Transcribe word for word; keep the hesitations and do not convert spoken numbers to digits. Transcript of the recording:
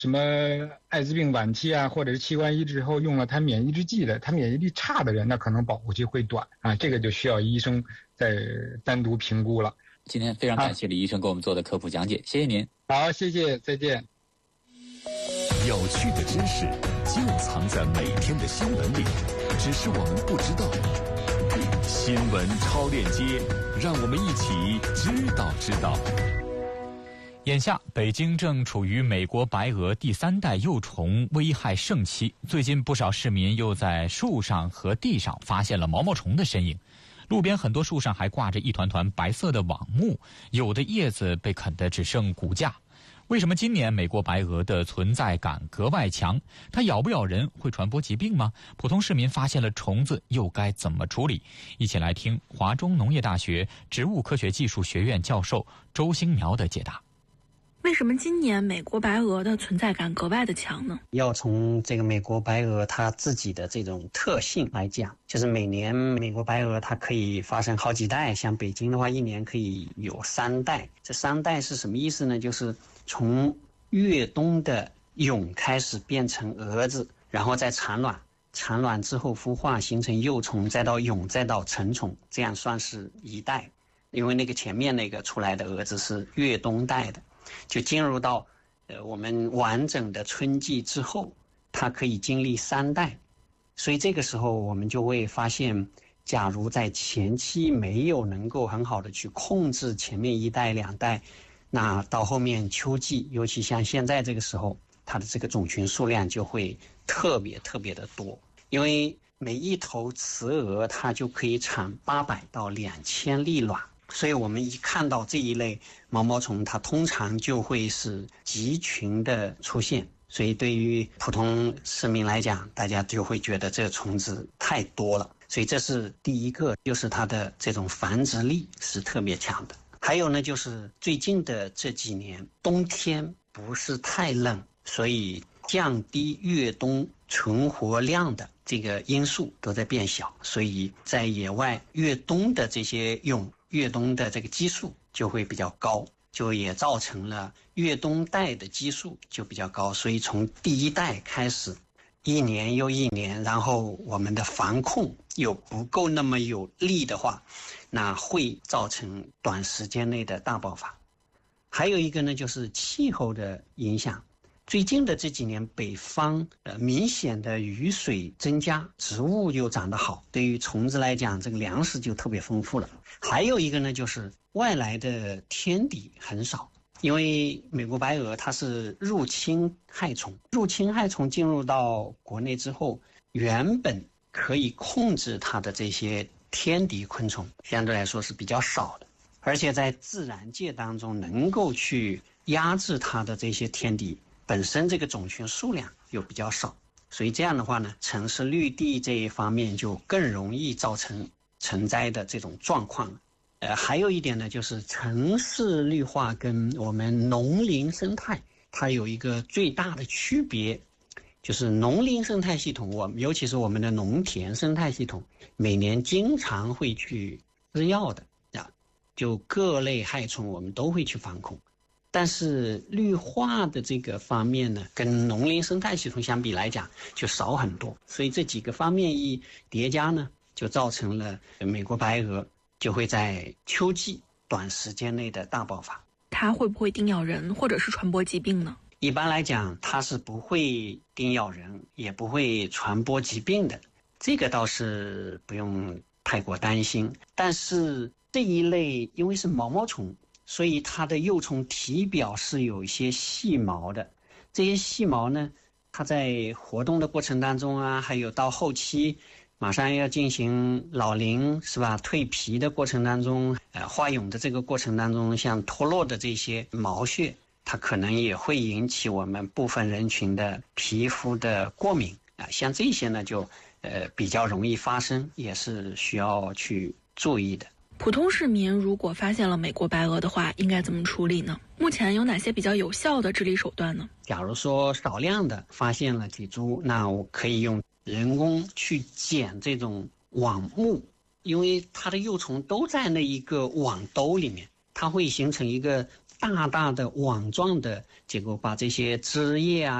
什么艾滋病晚期啊，或者是器官移植后用了它免疫抑制剂的，他免疫力差的人，那可能保护期会短啊，这个就需要医生再单独评估了。 今天非常感谢李医生给我们做的科普讲解，谢谢您。 好，谢谢，再见。 有趣的知识就藏在每天的新闻里，只是我们不知道。新闻超链接，让我们一起知道知道。 眼下，北京正处于美国白鹅第三代幼虫危害盛期。最近，不少市民又在树上和地上发现了毛毛虫的身影。路边很多树上还挂着一团团白色的网目，有的叶子被啃得只剩骨架。为什么今年美国白鹅的存在感格外强？它咬不咬人？会传播疾病吗？普通市民发现了虫子又该怎么处理？一起来听华中农业大学植物科学技术学院教授周兴苗的解答。 为什么今年美国白鹅的存在感格外的强呢？ 要从这个美国白鹅它自己的这种特性来讲，就是每年美国白鹅它可以发生好几代，像北京的话一年可以有三代。这三代是什么意思呢？就是从越冬的蛹开始变成蛾子，然后再产卵，产卵之后孵化形成幼虫，再到蛹，再到成虫，这样算是一代。因为那个前面那个出来的蛾子是越冬代的，就进入到呃我们完整的春季之后，它可以经历三代。所以这个时候我们就会发现，假如在前期没有能够很好的去控制前面一代两代，那到后面秋季，尤其像现在这个时候，它的这个种群数量就会特别特别的多。因为每一头雌蛾它就可以产八百到两千粒卵，所以我们一看到这一类毛毛虫，它通常就会是集群的出现。所以对于普通市民来讲，大家就会觉得这个虫子太多了。所以这是第一个，就是它的这种繁殖力是特别强的。还有呢，就是最近的这几年冬天不是太冷，所以降低越冬存活量的这个因素都在变小，所以在野外越冬的这些蛹越冬的这个基数就会比较高，就也造成了越冬代的基数就比较高。所以从第一代开始，一年又一年，然后我们的防控又不够那么有力的话，那会造成短时间内的大爆发。还有一个呢，就是气候的影响。最近的这几年，北方呃明显的雨水增加，植物又长得好，对于虫子来讲，这个粮食就特别丰富了。还有一个呢，就是外来的天敌很少。因为美国白鹅它是入侵害虫，入侵害虫进入到国内之后，原本可以控制它的这些天敌昆虫相对来说是比较少的，而且在自然界当中能够去压制它的这些天敌，本身这个种群数量又比较少，所以这样的话呢，城市绿地这一方面就更容易造成成灾的这种状况。呃，还有一点呢，就是城市绿化跟我们农林生态它有一个最大的区别，就是农林生态系统，我们尤其是我们的农田生态系统，每年经常会去施药的啊，就各类害虫我们都会去防控。但是绿化的这个方面呢，跟农林生态系统相比来讲就少很多，所以这几个方面一叠加呢，就造成了美国白鹅就会在秋季短时间内的大爆发。 它会不会叮咬人，或者是传播疾病呢？ 一般来讲，它是不会叮咬人，也不会传播疾病的，这个倒是不用太过担心。但是这一类因为是毛毛虫，所以它的幼虫体表是有一些细毛的，这些细毛呢，它在活动的过程当中啊，还有到后期马上要进行老龄是吧？蜕皮的过程当中，呃，化蛹的这个过程当中，像脱落的这些毛屑，它可能也会引起我们部分人群的皮肤的过敏啊，像这些呢，就呃比较容易发生，也是需要去注意的。 普通市民如果发现了美国白鹅的话，应该怎么处理呢？目前有哪些比较有效的治理手段呢？ 假如说少量的发现了几株，那我可以用人工去剪这种网目，因为它的幼虫都在那一个网兜里面，它会形成一个大大的网状的结构，把这些枝叶啊